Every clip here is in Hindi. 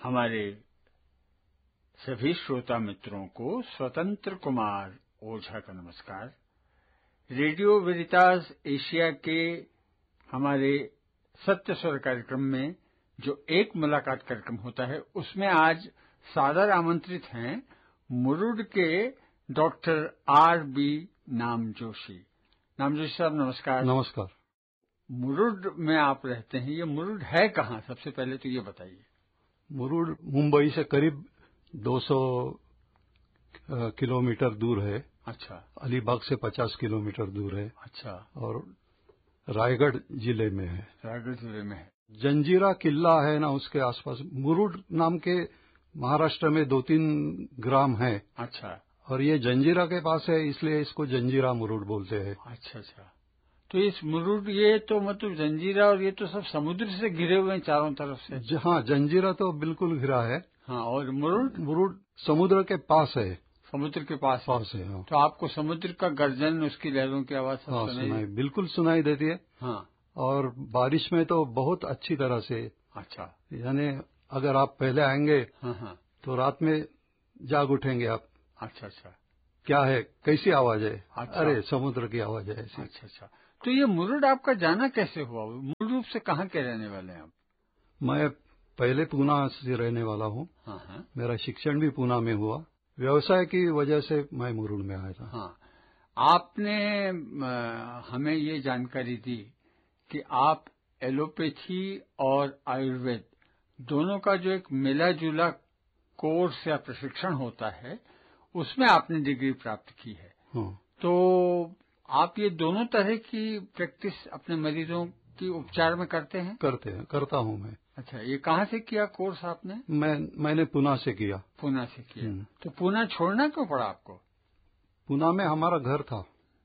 हमारे सभी श्रोता मित्रों को स्वतंत्र कुमार ओझा का नमस्कार। रेडियो वेरितास एशिया के हमारे सत्य स्वर कार्यक्रम में जो एक मुलाकात कार्यक्रम होता है, उसमें आज सादर आमंत्रित हैं मुरुड के डॉक्टर R.B. नामजोशी। नामजोशी साहब नमस्कार। नमस्कार। मुरुड में आप रहते हैं, ये मुरुड है कहाँ? सबसे पहले तो ये बताइए। मुरुड मुंबई से करीब 200 किलोमीटर दूर है। अच्छा। अलीबाग से 50 किलोमीटर दूर है। अच्छा। और रायगढ़ जिले में है। रायगढ़ जिले में है। जंजीरा किला है ना, उसके आसपास मुरुड नाम के महाराष्ट्र में 2-3 ग्राम है। अच्छा। और ये जंजीरा के पास है, इसलिए इसको जंजीरा मुरुड बोलते हैं। अच्छा अच्छा। तो इस मुरुड, ये तो मतलब जंजीरा और ये तो सब समुद्र से घिरे हुए हैं चारों तरफ से। हाँ, जंजीरा तो बिल्कुल घिरा है। हाँ, और मुरुड समुद्र के पास है। समुद्र के पास है। हाँ। तो आपको समुद्र का गर्जन, उसकी लहरों की आवाज सब सुनाई बिल्कुल सुनाई देती है। हाँ। और बारिश में तो बहुत अच्छी तरह से। अच्छा। यानी अगर आप पहले आएंगे हाँ तो रात में जाग उठेंगे आप। अच्छा अच्छा। क्या है, कैसी आवाज है? अच्छा। अरे समुद्र की आवाज है ऐसी। अच्छा अच्छा। तो ये मुरुड आपका जाना कैसे हुआ? मूल रूप से कहाँ के रहने वाले हैं आप? मैं पहले पूना से रहने वाला हूँ। हाँ। मेरा शिक्षण भी पूना में हुआ। व्यवसाय की वजह से मैं मुरुड में आया था। हाँ, आपने हमें ये जानकारी दी कि आप एलोपैथी और आयुर्वेद दोनों का जो एक मिला जुला कोर्स या प्रशिक्षण होता है, उसमें आपने डिग्री प्राप्त की है। हाँ। तो आप ये दोनों तरह की प्रैक्टिस अपने मरीजों की उपचार में करते हैं? करता हूँ मैं। अच्छा, ये कहाँ से किया कोर्स आपने? मैंने पूना से किया। पूना से किया। तो पूना छोड़ना क्यों पड़ा आपको? पूना में हमारा घर था,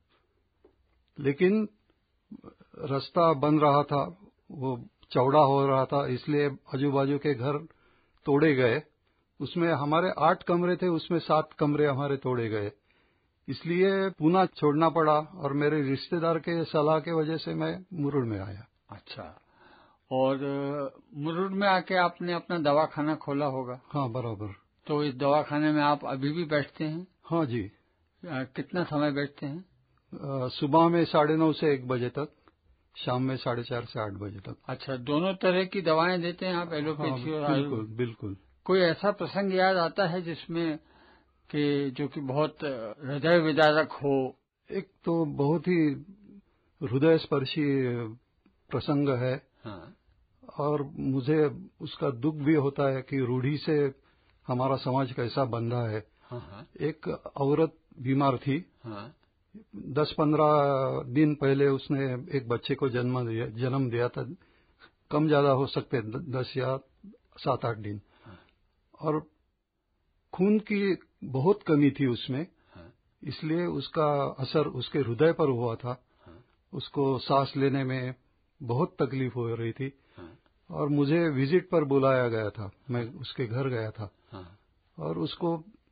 लेकिन रास्ता बन रहा था, वो चौड़ा हो रहा था, इसलिए आजू बाजू के घर तोड़े गए। उसमें हमारे 8 कमरे थे, उसमें 7 कमरे हमारे तोड़े गए, इसलिए पूना छोड़ना पड़ा। और मेरे रिश्तेदार के सलाह के वजह से मैं मुरुड में आया। अच्छा। और मुरुड में आके आपने अपना दवाखाना खोला होगा? हाँ, बराबर। तो इस दवाखाने में आप अभी भी बैठते हैं? हाँ जी। कितना समय बैठते हैं? सुबह में 9:30 से 1 बजे तक, शाम में 4:30 से 8 बजे तक। अच्छा, दोनों तरह की दवाएं देते हैं आप, एलोपैथी और आयुर्वेद? बिल्कुल। कोई ऐसा प्रसंग याद आता है जिसमें कि जो कि बहुत हृदय विदारक हो? एक तो बहुत ही हृदय स्पर्शी प्रसंग है। हाँ। और मुझे उसका दुख भी होता है कि रूढ़ी से हमारा समाज कैसा बंधा है। हाँ। एक औरत बीमार थी। हाँ। 10-15 दिन पहले उसने एक बच्चे को जन्म दिया था। कम ज्यादा हो सकते 10 या 7-8 दिन। हाँ। और खून की बहुत कमी थी उसमें। हाँ। इसलिए उसका असर उसके हृदय पर हुआ था। हाँ। उसको सांस लेने में बहुत तकलीफ हो रही थी। हाँ। और मुझे विजिट पर बुलाया गया था, मैं उसके घर गया था। हाँ। और उसको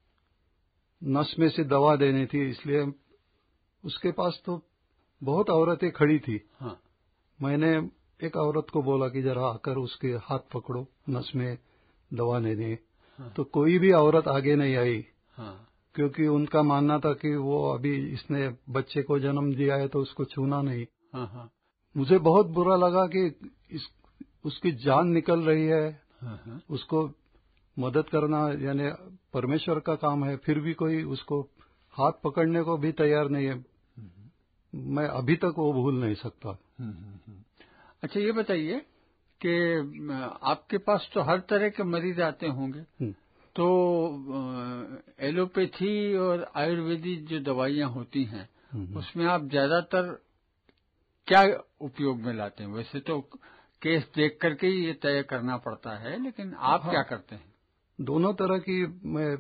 नस में से दवा देनी थी, इसलिए उसके पास तो बहुत औरतें खड़ी थी। हाँ। मैंने एक औरत को बोला कि जरा आकर उसके हाथ पकड़ो, नस में दवा लेनी। हाँ। तो कोई भी औरत आगे नहीं आई। हाँ। क्योंकि उनका मानना था कि वो अभी इसने बच्चे को जन्म दिया है तो उसको छूना नहीं। हाँ। मुझे बहुत बुरा लगा कि उसकी जान निकल रही है। हाँ। उसको मदद करना यानी परमेश्वर का काम है, फिर भी कोई उसको हाथ पकड़ने को भी तैयार नहीं है। मैं अभी तक वो भूल नहीं सकता। अच्छा, ये बताइए कि आपके पास तो हर तरह के मरीज आते होंगे, तो एलोपैथी और आयुर्वेदिक जो दवाइयां होती हैं, उसमें आप ज्यादातर क्या उपयोग में लाते हैं? वैसे तो केस देख करके ही ये तय करना पड़ता है, लेकिन आप क्या करते हैं? दोनों तरह की मैं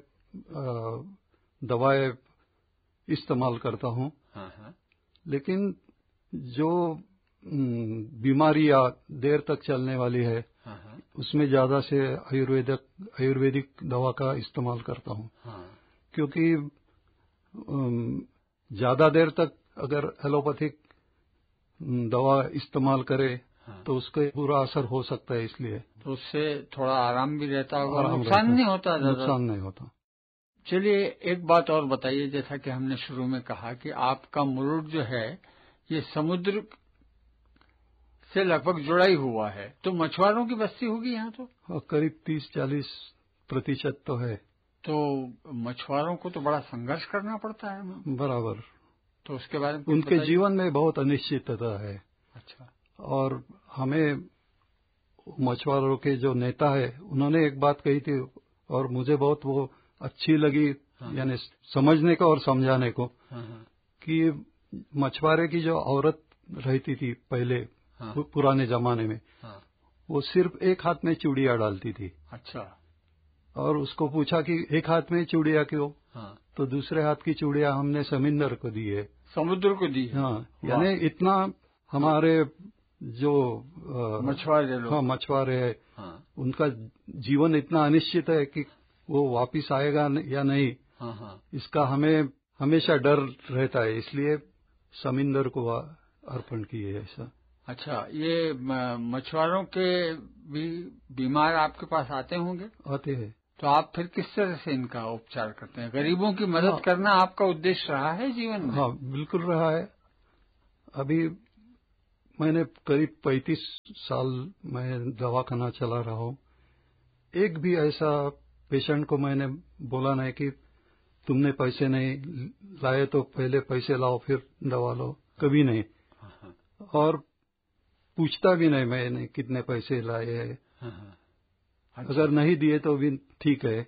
दवाएं इस्तेमाल करता हूँ। हाँ। लेकिन जो बीमारी या देर तक चलने वाली है, हाँ। उसमें ज्यादा से आयुर्वेदिक दवा का इस्तेमाल करता हूँ। हाँ। क्योंकि ज्यादा देर तक अगर एलोपैथिक दवा इस्तेमाल करे, हाँ। तो उसका बुरा असर हो सकता है, इसलिए तो उससे थोड़ा आराम भी रहता होगा, नुकसान नहीं होता, नुकसान नहीं होता। चलिए एक बात और बताइए, जैसा कि हमने शुरू में कहा कि आपका मुरुड जो है ये समुद्र से लगभग जुड़ा ही हुआ है, तो मछुआरों की बस्ती होगी यहाँ तो? करीब 30-40% तो है। तो मछुआरों को तो बड़ा संघर्ष करना पड़ता है। बराबर। तो उसके बारे में उनके जीवन में बहुत अनिश्चितता है। अच्छा। और हमें मछुआरों के जो नेता है उन्होंने एक बात कही थी और मुझे बहुत वो अच्छी लगी, यानी समझने को और समझाने को, कि मछुआरे की जो औरत रहती थी पहले पुराने जमाने में, वो सिर्फ एक हाथ में चूड़ियां डालती थी। अच्छा। और उसको पूछा कि एक हाथ में चूड़ियां क्यों? तो दूसरे हाथ की चूड़ियां हमने समुद्र को दी है। समुद्र को दी है? हाँ, यानी इतना हमारे जो मछुआरे लोग, मछुआरे है, उनका जीवन इतना अनिश्चित है कि वो वापिस आएगा या नहीं, इसका हमें हमेशा डर रहता है, इसलिए समुद्र को अर्पण किए ऐसा। अच्छा, ये मछुआरों के भी बीमार आपके पास आते होंगे? आते हैं। तो आप फिर किस तरह से इनका उपचार करते हैं? गरीबों की मदद करना आपका उद्देश्य रहा है जीवन में? हाँ, बिल्कुल रहा है। अभी मैंने करीब 35 साल मैं दवाखाना चला रहा हूँ। एक भी ऐसा पेशेंट को मैंने बोला नहीं कि तुमने पैसे नहीं लाए तो पहले पैसे लाओ फिर दवा लो, कभी नहीं। और पूछता भी नहीं मैंने कितने पैसे लाए हैं। अगर नहीं दिए तो भी ठीक है।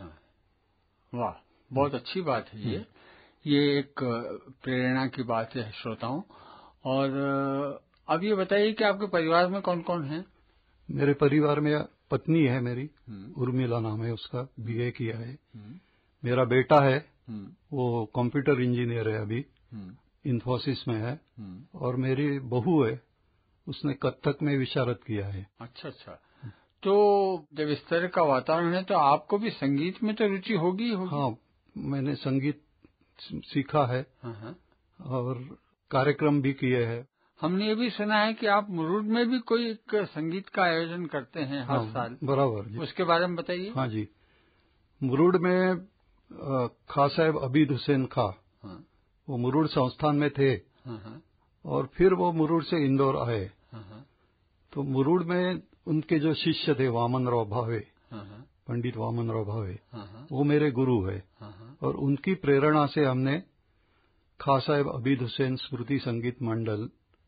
वाह, बहुत अच्छी बात है ये एक प्रेरणा की बात है श्रोताओं। और अब ये बताइए कि आपके परिवार में कौन कौन है? मेरे परिवार में पत्नी है मेरी, उर्मिला नाम है उसका, बीए किया है। मेरा बेटा है, वो कंप्यूटर इंजीनियर है, अभी इन्फोसिस में है। और मेरी बहू है, उसने कथक में विशारद किया है। अच्छा अच्छा। तो जब इस तरह का वातावरण है तो आपको भी संगीत में तो रुचि होगी? हाँ, मैंने संगीत सीखा है और कार्यक्रम भी किए हैं। हमने ये भी सुना है कि आप मुरुड में भी कोई एक संगीत का आयोजन करते हैं हर साल। बराबर जी। उसके बारे में बताइए। हाँ जी, मुरुड में खां साहब अबीद हुसैन खां, वो मुरुड संस्थान में थे और फिर वो मुरुड से इंदौर आए। तो मुरुड में उनके जो शिष्य थे वामन राव भावे, पंडित वामन राव भावे, वो मेरे गुरु है। और उनकी प्रेरणा से हमने खां साहब अबीद हुसैन स्मृति संगीत मंडल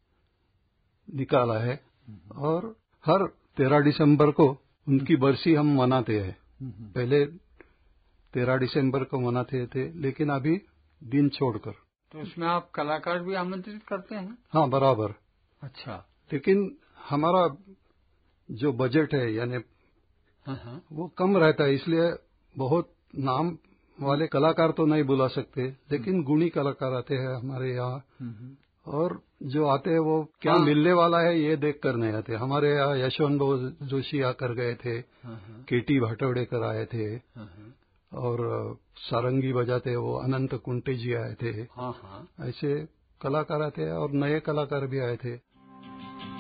निकाला है और हर 13 दिसंबर को उनकी बरसी हम मनाते हैं। पहले 13 दिसंबर को मनाते थे, लेकिन अभी दिन छोड़कर। तो उसमें आप कलाकार भी आमंत्रित करते हैं? हाँ, बराबर। अच्छा। लेकिन हमारा जो बजट है यानी वो कम रहता है, इसलिए बहुत नाम वाले कलाकार तो नहीं बुला सकते, लेकिन गुणी कलाकार आते हैं हमारे यहाँ। और जो आते हैं वो क्या मिलने वाला है ये देख कर नहीं आते। हमारे यहाँ यशवंत जोशी आकर गए थे, केटी भाटवड़ेकर आए थे, और सारंगी बजाते वो अनंत कुंटे जी आए थे। ऐसे कलाकार आते हैं और नए कलाकार भी आए थे।